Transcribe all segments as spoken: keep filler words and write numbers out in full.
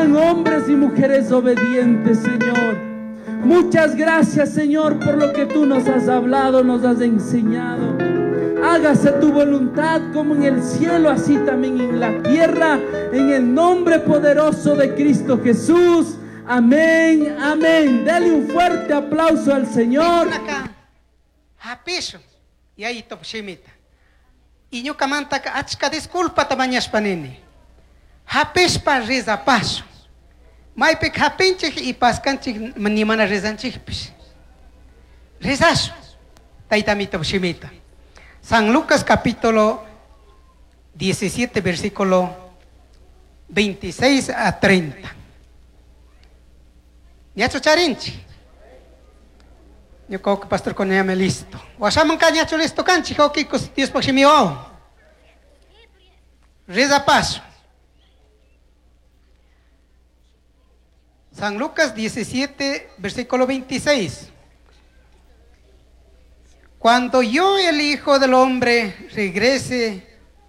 sean hombres y mujeres obedientes, Señor. Muchas gracias, Señor, por lo que tú nos has hablado, nos has enseñado. Hágase tu voluntad como en el cielo, así también en la tierra, en el nombre poderoso de Cristo Jesús. Amén, amén. Dale un fuerte aplauso al Señor. Y ahí top shemita. Y yo camanta achka disculpa tamañas panini. Hapesh pa reza paso. Mai pe hapenchik y pascanchik ni mana rezanchik pis. Rezaso. Taitamita shemita. San Lucas capítulo diecisiete versículo veintiséis a treinta. Nyacho charinchi. Yo creo que pastor con ella me listo. Washaman ka nyacho listo canchi, creo que Dios pakshimio. Reza paso. San Lucas diecisiete versículo veintiséis. Cuando yo, el Hijo del Hombre, regrese,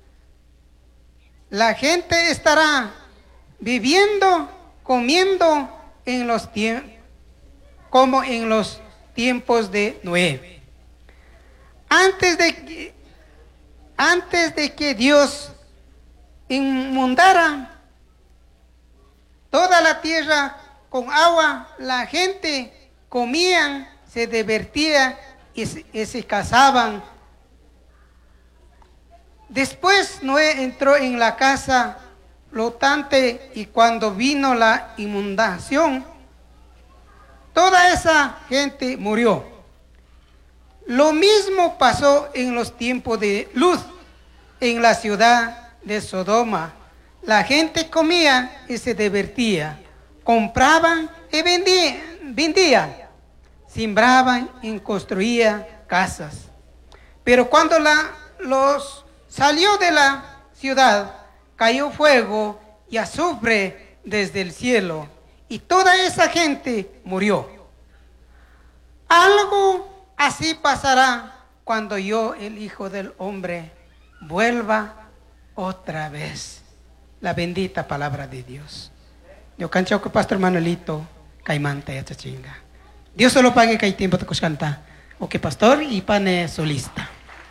la gente estará viviendo, comiendo en los tiempos, como en los tiempos de Noé. Antes de que, antes de que Dios inundara toda la tierra con agua, la gente comía, se divertía y se, y se casaban. Después Noé entró en la casa flotante y cuando vino la inundación, toda esa gente murió. Lo mismo pasó en los tiempos de Lot en la ciudad de Sodoma. La gente comía y se divertía, compraban y vendían, vendían, sembraban y construían casas. Pero cuando la, los salió de la ciudad, cayó fuego y azufre desde el cielo, y toda esa gente murió. Algo así pasará cuando yo, el Hijo del Hombre, vuelva otra vez. La bendita palabra de Dios. Yo cancho que Pastor Manuelito caimanta ya chinga. Dios solo pague que hay tiempo de canta. O que pastor y pane solista.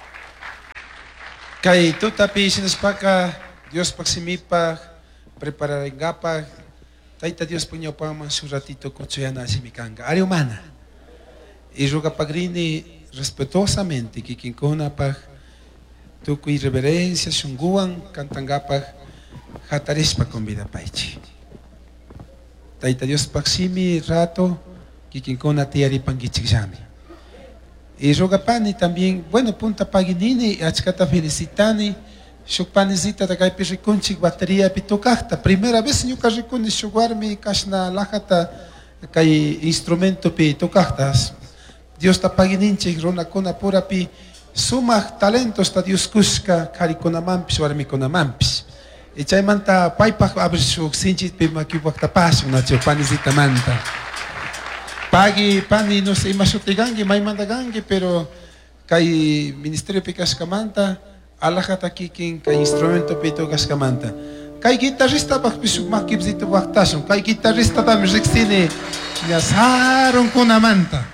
Kay tu tapi sinaspaka Dios pagsimipa preparar engapa. Taita Dios punya pama suratito kutsuyana simikanga. Ari humana. Y ruga pagrini respetuosamente que quien kona pag tuku irreverencia shunguan kantangapa hatarispa con vida paichi. Taita Dios pagsimi rato que quien kona tiari pangichigami. Y ruga pani también, bueno, punta paginini achkata felicitani. Shukpanizita da kai pirikunchik batería pitokahta. Primera vez yo karikuni shugarmi kashna lajata kai instrumento pitokahtas. Dios ta pagininchik rona kona pura pi sumah talentos ta Dios kuska karikona mampis warmi kona mampis. Y chay manta paipak abrishuk sinchit pi makiwakta paso na chupanizita manta. Pagi pani no se imashutigangi mai mandagangi pero kai ministerio pikashkamanta alajata kikin kay instrumento pito kaskamanta. Kay guitarrista pak pisuk makibzito waktasun. Kay guitarrista tam riksini yasaron kunamanta.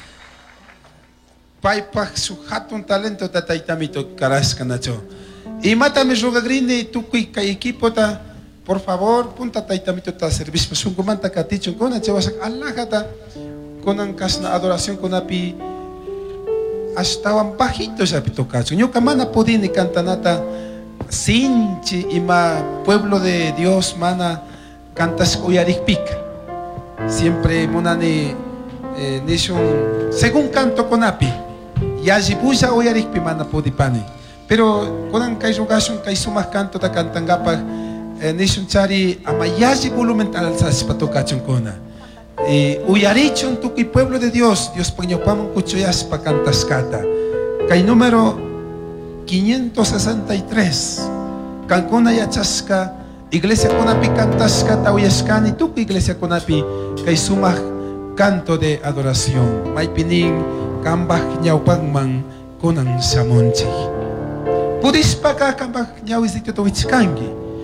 Pai pak su hatun talento tataitamito karaska nacho. Y mata me rogagrini tukui kay equipo ta por favor punta taitamito ta servicio sungumanta katichun kona chawasak alajata konan kasna adoración konapi hasta bajito ya pitocacho. Yo camana podini cantanata sinchi ima pueblo de Dios mana cantas uyarikpika. Siempre monani eh, nishun según canto conapi. Yaji buja uyarikpi mana podipani. Pero konan kai rogasun kai sumas canto ta cantangapa eh, nishun chari ama yaji volumen alzas patocachon kona. Y uyarichon tuki pueblo de Dios, Dios pañopamon cuchoyas pa cantascata. Kay número quinientos sesenta y tres. Cancuna yachasca, iglesia conapi cantascata uyascani, tuki iglesia conapi, kay sumah canto de adoración. Maipinin, kambah ñaupangman kunan samonchi. Pudispa ka kambah ñawizito to wichkangi.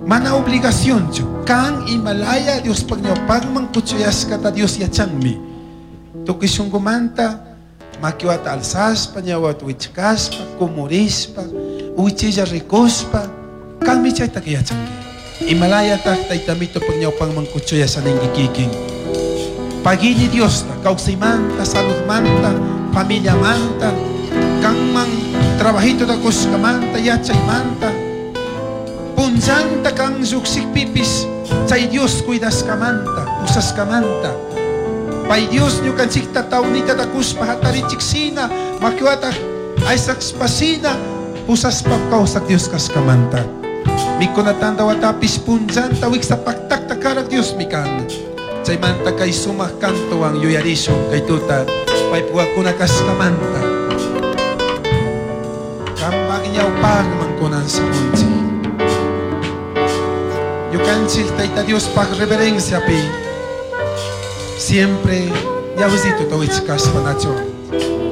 mana obligación cho. Kang Himalaya Dios pagnyopag mangkutsuyas kata Dios yachangmi. Tukisungumanta makiwata alsaspa nyawat wichkaspa kumurispa uichilla ricospa kang michay takiyachangi. Himalaya tak taitamito pagnyopag mangkutsuyas anengikiking. Pagini Dios ta kausimanta salud manta familia manta kang mang trabajito da kuskamanta yachay manta punzanta kang suksik pipis chay Dios cuidas kamanta usas kamanta pay Dios nyo kansik tataunita da kuspa hatarichik sina makiwata ay sakspasina usas pagkausak Dios kas kamanta mikunatan dawatapis punzanta wik sa pagtak takarak Dios mikan chay manta kay sumah kanto ang yuyarisyon kay tuta pay puwa kunakas kamanta kambag niya upag mangkunan sa kunsi yukansil taita Dios pag reverencia pi siempre ya visito tawits kas panachon